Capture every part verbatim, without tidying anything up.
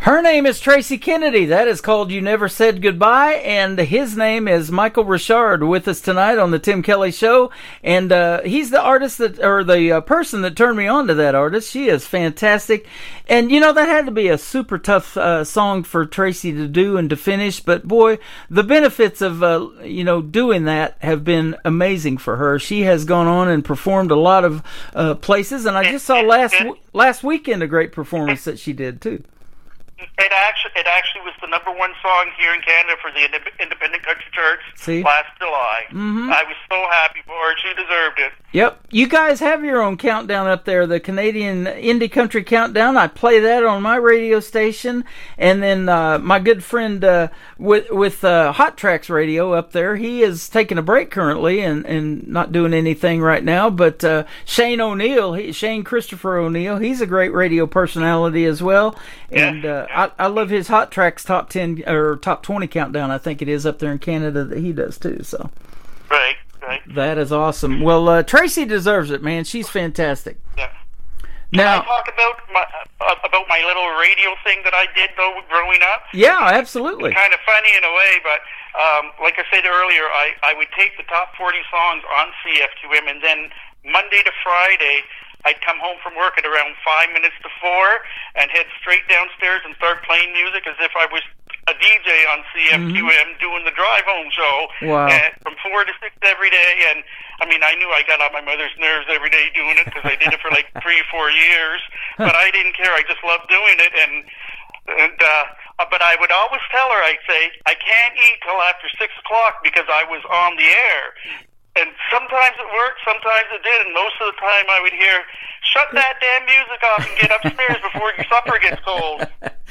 Her name is Tracy Kennedy. That is called You Never Said Goodbye, and his name is Michael Richard with us tonight on the Tim Kelly Show, and uh, he's the artist that, or the uh, person that turned me on to that artist. She is fantastic, and you know, that had to be a super tough uh, song for Tracy to do and to finish, but boy, the benefits of, uh, you know, doing that have been amazing for her. She has gone on and performed a lot of uh, places, and I just saw last last weekend a great performance that she did, too. It actually, it actually was the number one song here in Canada for the Independent Country Charts See? last July. Mm-hmm. I was so happy for her. She deserved it. Yep. You guys have your own countdown up there, the Canadian Indie Country Countdown. I play that on my radio station. And then uh, my good friend uh, with with uh, Hot Tracks Radio up there, he is taking a break currently and, and not doing anything right now. But uh, Shane O'Neill, he, Shane Christopher O'Neill, he's a great radio personality as well. And uh, I, I love his Hot Tracks top ten or top twenty countdown. I think it is up there in Canada that he does too. So, right, right. That is awesome. Well, uh, Tracy deserves it, man. She's fantastic. Yeah. Now, Can I talk about my uh, about my little radio thing that I did though growing up? Yeah, absolutely. It's kind of funny in a way, but um, like I said earlier, I I would take the top forty songs on C F Q M, and then Monday to Friday, I'd come home from work at around five minutes to four and head straight downstairs and start playing music as if I was a D J on C F Q M mm-hmm. doing the drive home show. Wow. And from four to six every day. And I mean, I knew I got on my mother's nerves every day doing it because I did it for like three, four years. But I didn't care. I just loved doing it. And and uh, but I would always tell her, I'd say, I can't eat till after six o'clock because I was on the air. And sometimes it worked, sometimes it didn't. Most of the time I would hear, shut that damn music off and get upstairs before your supper gets cold.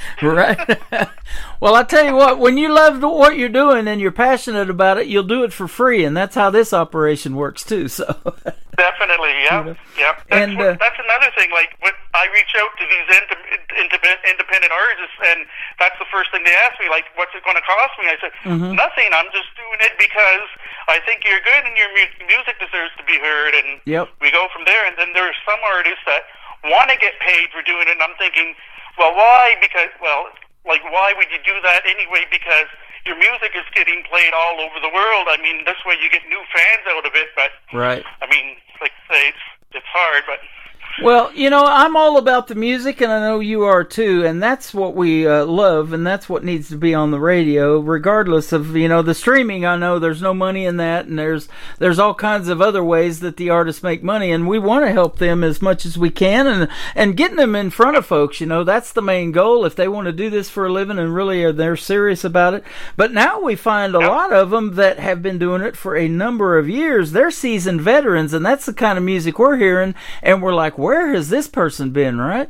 Right. Well, I tell you what, when you love what you're doing and you're passionate about it, you'll do it for free, and that's how this operation works too. So. Definitely, yeah, you know? yeah. That's, and, what, uh, that's another thing. Like, when I reach out to these independent, independent artists, and that's the first thing they ask me, like, what's it going to cost me? I said, mm-hmm. nothing. I'm just doing it because I think you're good and your mu- music deserves to be heard, and yep. we go from there. And then there are some artists that want to get paid for doing it, and I'm thinking, well, why? Because, well, like, why would you do that anyway? Because your music is getting played all over the world. I mean, this way you get new fans out of it, but, right. I mean, like I say, it's, it's hard, but... Well, you know, I'm all about the music, and I know you are too, and that's what we uh, love, and that's what needs to be on the radio, regardless of, you know, the streaming. I know there's no money in that, and there's there's all kinds of other ways that the artists make money, and we want to help them as much as we can, and and getting them in front of folks, you know, that's the main goal, if they want to do this for a living and really are they're serious about it. But now we find a lot of them that have been doing it for a number of years. They're seasoned veterans, and that's the kind of music we're hearing, and we're like, where has this person been, right?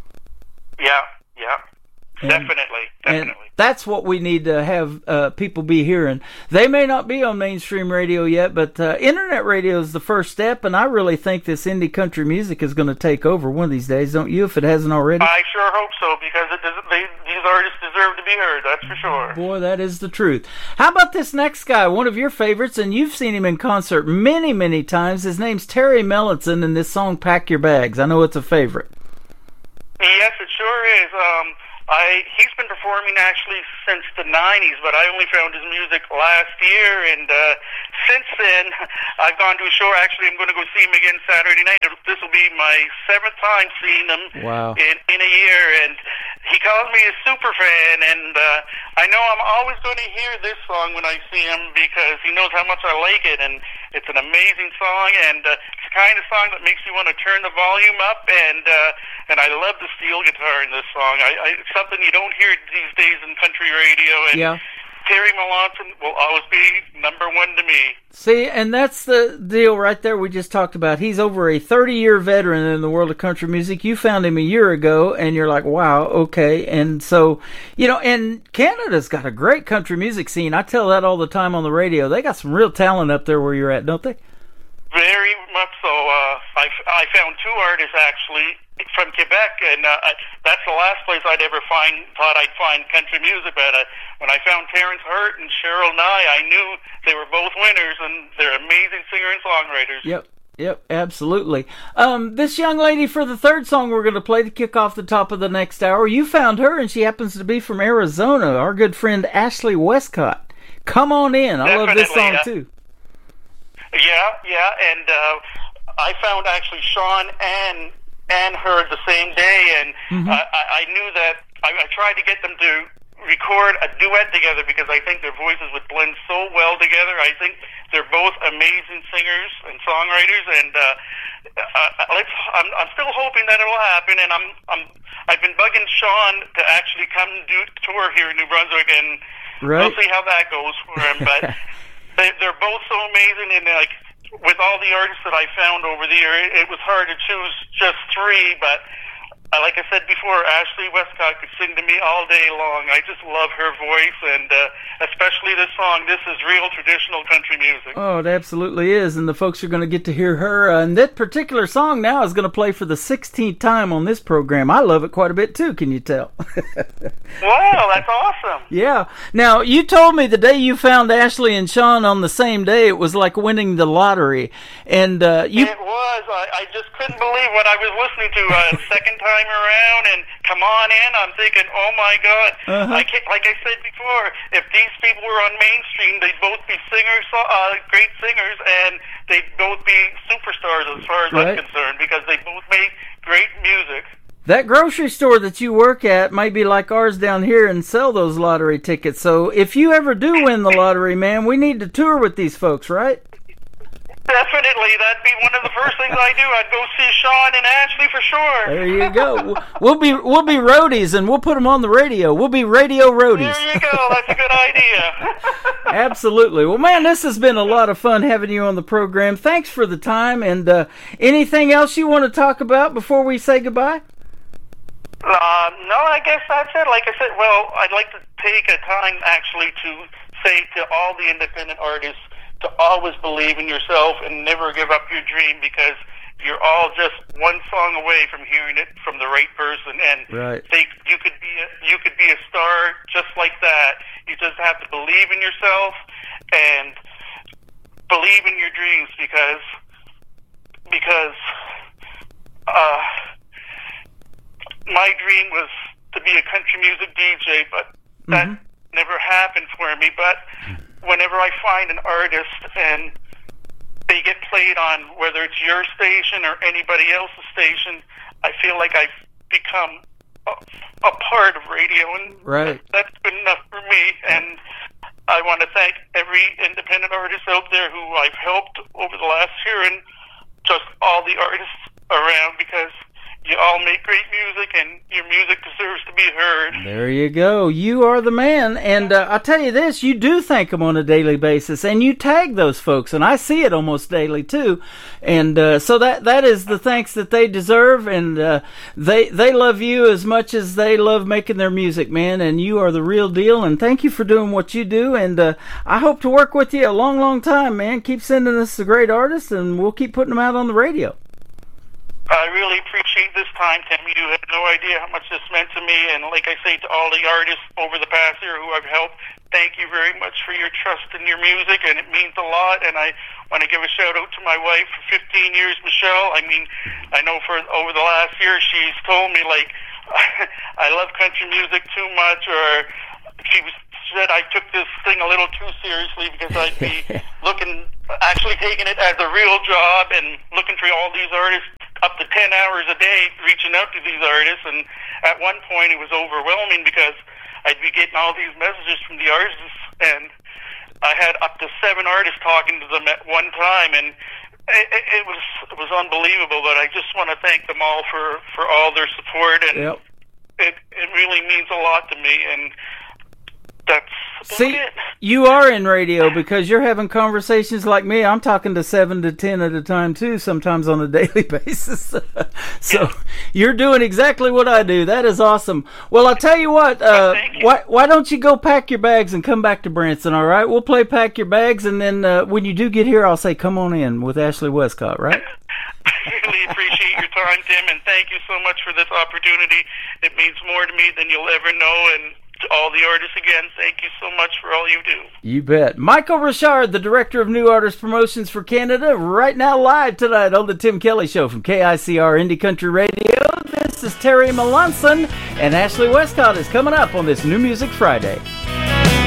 Yeah, yeah, and, definitely, definitely. And that's what we need to have uh, people be hearing. They may not be on mainstream radio yet, but uh, internet radio is the first step, and I really think this indie country music is going to take over one of these days, don't you, if it hasn't already? I sure hope so, because it does, they, these artists deserve to be heard, that's for sure. Boy, that is the truth. How about this next guy, one of your favorites, and you've seen him in concert many, many times. His name's Terry Mellinson, and this song, Pack Your Bags. I know it's a favorite. Yes, it sure is. Um, I he's been performing actually since the nineties, but I only found his music last year, and uh, since then I've gone to a show. Actually, I'm going to go see him again Saturday night. This will be my seventh time seeing him wow. in, in a year, and he calls me a super fan, and uh, I know I'm always going to hear this song when I see him because he knows how much I like it, and it's an amazing song, and uh, it's the kind of song that makes you want to turn the volume up, and uh, and I love the steel guitar in this song. I, I, it's something you don't hear these days in country radio, and yeah. Terry Mellinson will always be number one to me. See, and that's the deal right there we just talked about. He's over a thirty-year veteran in the world of country music. You found him a year ago, and you're like, wow, okay. And so, you know, and Canada's got a great country music scene. I tell that all the time on the radio. They got some real talent up there where you're at, don't they? Very much so. Uh, I, I found two artists, actually, from Quebec, and uh, I, that's the last place I'd ever find thought I'd find country music. But uh, when I found Terrence Hurt and Cheryl Nye, I knew they were both winners, and they're amazing singer and songwriters. Yep. Yep, absolutely. Um, this young lady for the third song we're going to play to kick off the top of the next hour, you found her, and she happens to be from Arizona, our good friend Ashley Westcott. Come on in. I Definitely, love this song, yeah. too. Yeah, yeah, and uh, I found actually Sean and and her the same day, and Mm-hmm. I, I I knew that I, I tried to get them to record a duet together because I think their voices would blend so well together. I think they're both amazing singers and songwriters, and uh, uh, let's. I'm, I'm still hoping that it'll happen, and I'm I'm I've been bugging Sean to actually come do a tour here in New Brunswick, and Right. we'll see how that goes for him. But they, they're both so amazing, and like with all the artists that I found over the year, it, it was hard to choose just three, but. Uh, like I said before, Ashley Westcott could sing to me all day long. I just love her voice, and uh, especially this song. This is real traditional country music. Oh, it absolutely is, and the folks are going to get to hear her. Uh, and that particular song now is going to play for the sixteenth time on this program. I love it quite a bit, too, can you tell? Wow, that's awesome. Yeah. Now, you told me the day you found Ashley and Sean on the same day, it was like winning the lottery. And uh, you... It was. I, I just couldn't believe what I was listening to uh, second time around, and come on in. I'm thinking, oh my God. Uh-huh. I can't, like I said before, if these people were on mainstream, they'd both be singers, uh, great singers, and they'd both be superstars as far as Right. I'm concerned, because they both make great music. That grocery store that you work at might be like ours down here and sell those lottery tickets. So if you ever do win the lottery, man, we need to tour with these folks, right? Definitely. That'd be one of the first things I do. I'd go see Sean and Ashley for sure. There you go. We'll be we'll be roadies, and we'll put them on the radio. We'll be radio roadies. There you go. That's a good idea. Absolutely. Well, man, this has been a lot of fun having you on the program. Thanks for the time. And uh, anything else you want to talk about before we say goodbye? Uh, no, I guess that's it. Like I said, well, I'd like to take a time actually to say to all the independent artists to always believe in yourself and never give up your dream, because you're all just one song away from hearing it from the right person, and Right. they, you could be a, you could be a star just like that. You just have to believe in yourself and believe in your dreams, because because uh, my dream was to be a country music D J, but that Mhm. never happened for me. But whenever I find an artist and they get played on, whether it's your station or anybody else's station, I feel like I've become a, a part of radio, and Right. that's good enough for me. And I want to thank every independent artist out there who I've helped over the last year, and just all the artists around, because you all make great music, and your music deserves to be heard. There you go. You are the man. And uh, I'll tell you this, you do thank them on a daily basis, and you tag those folks, and I see it almost daily too. And uh, so that that is the thanks that they deserve, and uh, they they love you as much as they love making their music, man, and you are the real deal. And thank you for doing what you do, and uh, I hope to work with you a long, long time, man. Keep sending us the great artists, and we'll keep putting them out on the radio. I really appreciate this time, Tim. You have no idea how much this meant to me. And like I say to all the artists over the past year who I've helped, thank you very much for your trust in your music, and it means a lot. And I want to give a shout out to my wife for fifteen years, Michelle. I mean, I know for over the last year she's told me, like, I love country music too much, or she was said I took this thing a little too seriously, because I'd be looking, actually taking it as a real job and looking for all these artists up to ten hours a day, reaching out to these artists. And at one point it was overwhelming, because I'd be getting all these messages from the artists, and I had up to seven artists talking to them at one time, and it, it, it was it was unbelievable. But I just want to thank them all for, for all their support, and Yep. it it really means a lot to me. And that's about See, it. you are in radio because you're having conversations like me. I'm talking to seven to ten at a time too, sometimes on a daily basis. So you're doing exactly what I do. That is awesome. Well, I'll tell you what. Uh, Thank you. why why don't you go pack your bags and come back to Branson? All right, we'll play Pack Your Bags, and then uh, when you do get here, I'll say, "Come on in" with Ashley Westcott. Right? I really appreciate your time, Tim, and thank you so much for this opportunity. It means more to me than you'll ever know, and to all the artists again, thank you so much for all you do. You bet. Michael Richard, the Director of New Artist Promotions for Canada, right now live tonight on the Tim Kelly Show from K I C R Indie Country Radio. This is Terry Melanson, and Ashley Westcott is coming up on this New Music Friday.